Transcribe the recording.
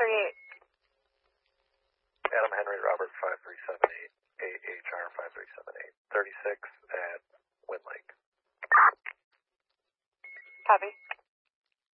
Adam Henry Robert 5378, AHR 5378, 36 at Wind Lake. Copy.